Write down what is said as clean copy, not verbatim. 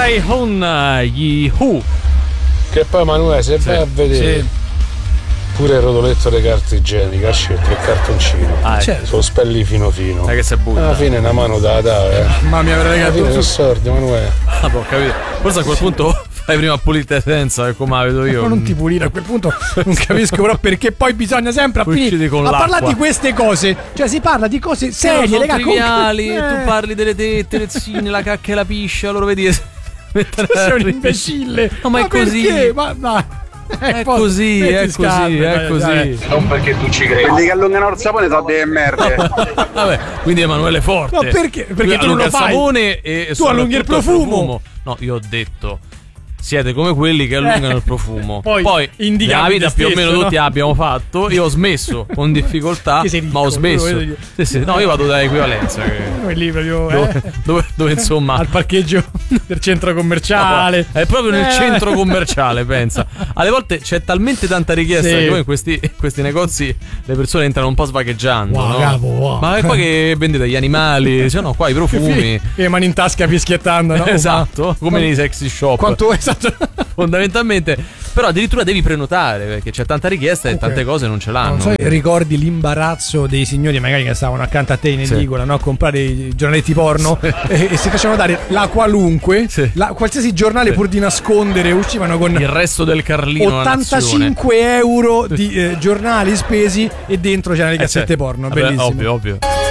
Stay On, gli Who. Che poi Emanuele, se vai a vedere pure il rotoletto delle carte igieniche, ha scelto il cartoncino. Sono spelli fino fino. Che se butta. Alla fine una mano da Mamma mia, avrei alla fine sono sordi, Emanuele. Ho capito. Forse a quel punto fai prima a pulire senza, come la vedo io. Ma non ti pulire a quel punto, non capisco però perché poi bisogna sempre a parlare di queste cose. Cioè si parla di cose serie, raga, triviali, tu parli delle tette, le zine, la cacca e la piscia, loro vedi. Sei un imbecille. No, ma è così. Perché? Ma è così, è così. Non perché tu ci credi. Quelli che allungano il sapone sono delle merde. Vabbè, quindi Emanuele Forte. Ma perché? Perché tu non lo fai. Sapone e tu allunghi il profumo. No, io ho detto siete come quelli che allungano il profumo. Poi nella vita più o meno tutti abbiamo fatto. Io ho smesso con difficoltà, ma ho smesso. Sì. No, io vado da equivalenza. Lì proprio dove insomma al parcheggio del centro commerciale. È proprio nel centro commerciale, pensa. Alle volte c'è talmente tanta richiesta che poi in questi negozi le persone entrano un po' svagheggiando. Wow, no? wow. Ma è qua che vendete gli animali, cioè no, qua i profumi. E le mani in tasca fischiettando, no? Esatto, come nei sexy shop. Quanto esatto. Fondamentalmente, però addirittura devi prenotare perché c'è tanta richiesta e tante cose non ce l'hanno. Non so, ricordi l'imbarazzo dei signori magari che stavano accanto a te in edicola, no? A comprare i giornaletti porno e si facevano dare la qualunque, qualsiasi giornale pur di nascondere, uscivano con il resto del Carlino 85 euro di giornali spesi e dentro c'erano le cassette porno. Vabbè, bellissimo. Ovvio.